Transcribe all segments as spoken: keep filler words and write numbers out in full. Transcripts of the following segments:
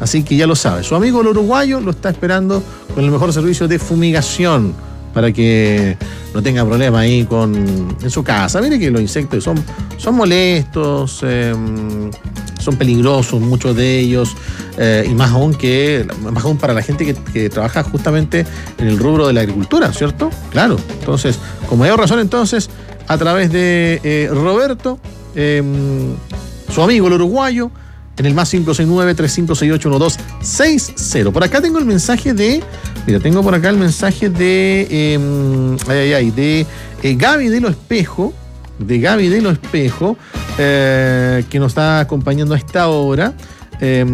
Así que ya lo sabe, su amigo el uruguayo lo está esperando con el mejor servicio de fumigación para que no tenga problema ahí con en su casa. Mire que los insectos son, son molestos, eh, son peligrosos muchos de ellos, eh, y más aún que más aún para la gente que, que trabaja justamente en el rubro de la agricultura, ¿cierto? Claro. Entonces, como hay razón, entonces, a través de eh, Roberto, eh, su amigo el uruguayo, en el más cinco seis nueve, tres cinco seis ocho, uno dos seis cero. Por acá tengo el mensaje de... Mira, tengo por acá el mensaje de... Eh, ay, ay, ay, de eh, Gaby de Lo Espejo, de Gaby de Lo Espejo, eh, que nos está acompañando a esta hora, eh,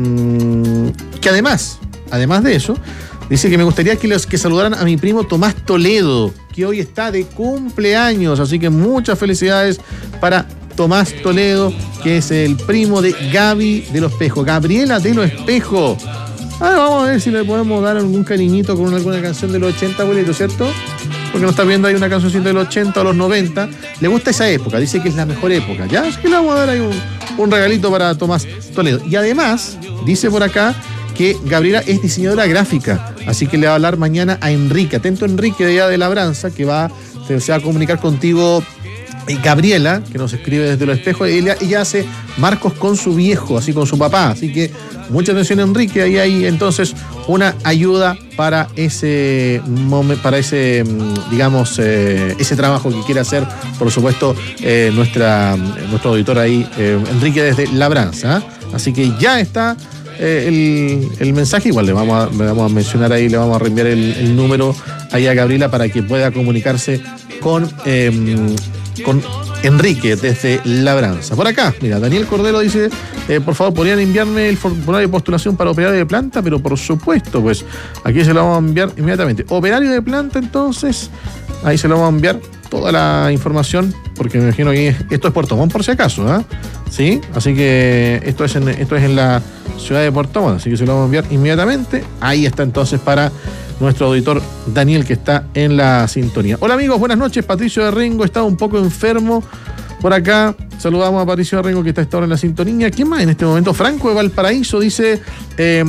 que además, además de eso, dice que me gustaría que, los, que saludaran a mi primo Tomás Toledo, que hoy está de cumpleaños, así que muchas felicidades para Tomás Toledo, que es el primo de Gaby de Lo Espejo. Gabriela de Lo Espejo. Ahora vamos a ver si le podemos dar algún cariñito con alguna canción de los ochenta, abuelito, ¿cierto? Porque nos está viendo ahí una cancioncita de los ochenta o los noventa. Le gusta esa época, dice que es la mejor época, ¿ya? Así que le vamos a dar ahí un, un regalito para Tomás Toledo. Y además, dice por acá que Gabriela es diseñadora gráfica, así que le va a hablar mañana a Enrique. Atento, Enrique de allá de Labranza, que va, se, se va a comunicar contigo. Gabriela, que nos escribe desde Lo Espejo, ella, ella hace marcos con su viejo, así con su papá, así que mucha atención, Enrique, ahí hay entonces una ayuda para ese momento, para ese, digamos, eh, ese trabajo que quiere hacer, por supuesto, eh, nuestra, nuestro auditor ahí, eh, Enrique desde Labranza, ¿eh? Así que ya está eh, el, el mensaje, igual le vamos, a, le vamos a mencionar ahí, le vamos a reenviar el, el número ahí a Gabriela para que pueda comunicarse con... Eh, con Enrique desde Labranza. Por acá, mira, Daniel Cordero dice, eh, por favor, ¿podrían enviarme el formulario de postulación para operario de planta? Pero por supuesto, pues aquí se lo vamos a enviar inmediatamente. Operario de planta, entonces, ahí se lo vamos a enviar toda la información, porque me imagino que esto es Puerto Montt por si acaso, ¿eh? ¿Sí? Así que esto es, en, esto es en la ciudad de Puerto Montt, así que se lo vamos a enviar inmediatamente. Ahí está entonces para nuestro auditor Daniel, que está en la sintonía. Hola amigos, buenas noches. Patricio de Rengo, estaba un poco enfermo por acá. Saludamos a Patricio de Rengo, que está a esta hora en la sintonía. ¿Quién más en este momento? Franco de Valparaíso dice, eh,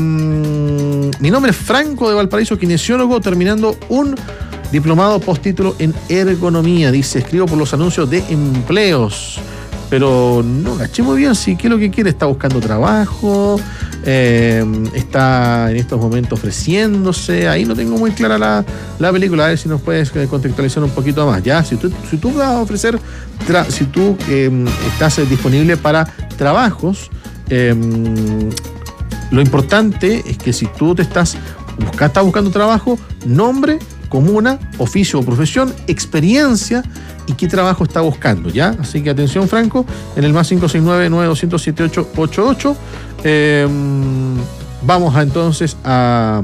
mi nombre es Franco de Valparaíso, kinesiólogo, terminando un diplomado postítulo en ergonomía. Dice, escribo por los anuncios de empleos, pero no caché muy bien si qué es lo que quiere. Está buscando trabajo, eh, está en estos momentos ofreciéndose. Ahí no tengo muy clara la, la película. A ver si nos puedes contextualizar un poquito más. Ya, si tú, si tú vas a ofrecer, tra- si tú eh, estás disponible para trabajos, eh, lo importante es que si tú te estás, busca, estás buscando trabajo, nombre, comuna, oficio o profesión, experiencia y qué trabajo está buscando, ¿ya? Así que atención, Franco, en el más cinco seis nueve, nueve dos cero, siete ocho ocho ocho. Eh, vamos a entonces a,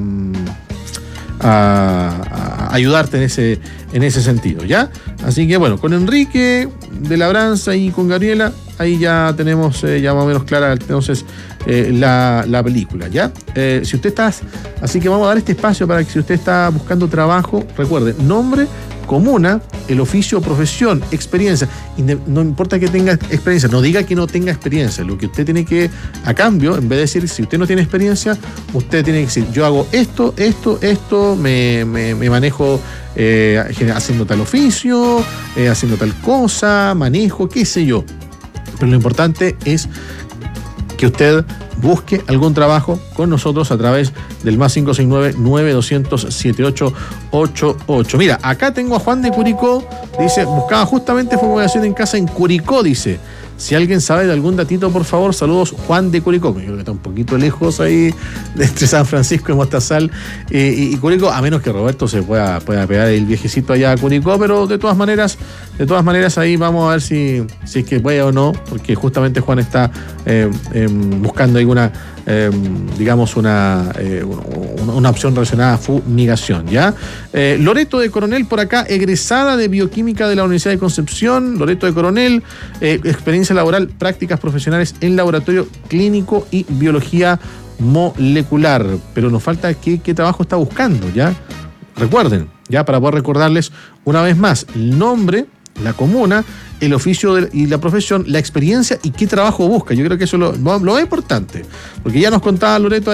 a, a ayudarte en ese, en ese sentido, ¿ya? Así que bueno, con Enrique de Labranza y con Gabriela, ahí ya tenemos eh, ya más o menos clara entonces eh, la, la película, ¿ya? Eh, si usted está, así que vamos a dar este espacio para que si usted está buscando trabajo, recuerde, nombre, comuna, el oficio, profesión, experiencia. No importa que tenga experiencia, no diga que no tenga experiencia. Lo que usted tiene que, a cambio, en vez de decir, si usted no tiene experiencia, usted tiene que decir, yo hago esto, esto, esto, me, me, me manejo eh, haciendo tal oficio, eh, haciendo tal cosa, manejo, qué sé yo. Pero lo importante es que usted busque algún trabajo con nosotros a través del más cinco seis nueve, nueve dos cero cero, siete ocho ocho ocho. Mira, acá tengo a Juan de Curicó, dice, buscaba justamente fumigación en casa en Curicó, dice. Si alguien sabe de algún datito, por favor, saludos, Juan de Curicó. Yo creo que está un poquito lejos ahí, entre San Francisco y Mostazal eh, y, y Curicó, a menos que Roberto se pueda, pueda pegar el viejecito allá a Curicó, pero de todas maneras, de todas maneras ahí vamos a ver si, si es que puede o no, porque justamente Juan está eh, eh, buscando alguna, eh, digamos, una, eh, una opción relacionada a fumigación, ¿ya? Eh, Loreto de Coronel por acá, egresada de Bioquímica de la Universidad de Concepción, Loreto de Coronel, eh, experiencia laboral, prácticas profesionales en laboratorio clínico y biología molecular. Pero nos falta qué, qué trabajo está buscando, ¿ya? Recuerden, ya para poder recordarles una vez más, el nombre, la comuna, el oficio de, y la profesión, la experiencia y qué trabajo busca. Yo creo que eso es lo, lo, lo más importante, porque ya nos contaba Loreto